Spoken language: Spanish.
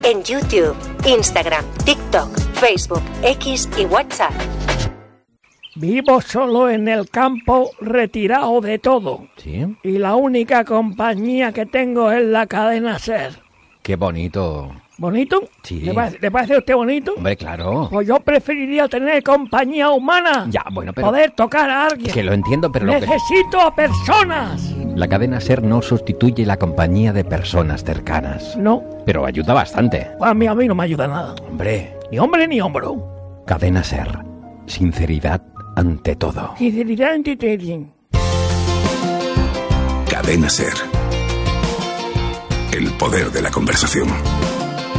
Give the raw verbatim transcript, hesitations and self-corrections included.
En YouTube, Instagram, TikTok, Facebook, X y WhatsApp. Vivo solo en el campo, retirado de todo. ¿Sí? Y la única compañía que tengo es la cadena SER. Qué bonito. ¿Bonito? Sí. ¿Le parece, ¿le parece a usted bonito? Hombre, claro. Pues yo preferiría tener compañía humana. Ya, bueno, pero... Poder tocar a alguien. Que lo entiendo, pero... Necesito lo que... a personas. La cadena SER no sustituye la compañía de personas cercanas. No. Pero ayuda bastante. A mí, a mí no me ayuda nada. Hombre. Ni hombre ni hombro. Cadena SER. Sinceridad ante todo. Sinceridad ante todo. Cadena SER. El poder de la conversación.